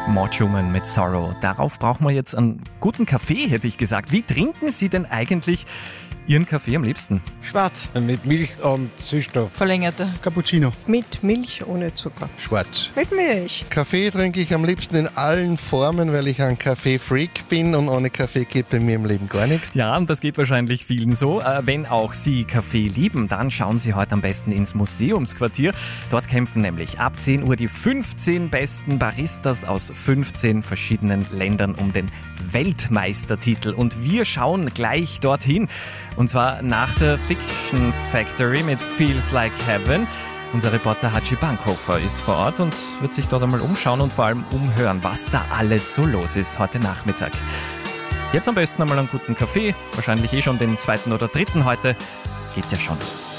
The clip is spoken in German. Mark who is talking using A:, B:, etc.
A: Maud Schumann mit Sorrow. Darauf brauchen wir jetzt einen guten Kaffee, hätte ich gesagt. Wie trinken Sie denn eigentlich Ihren Kaffee am liebsten?
B: Schwarz. Mit Milch und Süßstoff.
C: Verlängerter.
B: Cappuccino.
D: Mit Milch ohne Zucker.
E: Schwarz.
D: Mit Milch.
E: Kaffee trinke ich am liebsten in allen Formen, weil ich ein Kaffee-Freak bin und ohne Kaffee geht bei mir im Leben gar nichts.
A: Ja, und das geht wahrscheinlich vielen so. Wenn auch Sie Kaffee lieben, dann schauen Sie heute am besten ins Museumsquartier. Dort kämpfen nämlich ab 10 Uhr die 15 besten Baristas aus 15 verschiedenen Ländern um den Weltmeistertitel. Und wir schauen gleich dorthin. Und zwar nach der Fiction Factory mit Feels Like Heaven. Unser Reporter Hatschi Bankhofer ist vor Ort und wird sich dort einmal umschauen und vor allem umhören, was da alles so los ist heute Nachmittag. Jetzt am besten einmal einen guten Kaffee, wahrscheinlich schon den 2. oder 3. heute. Geht ja schon.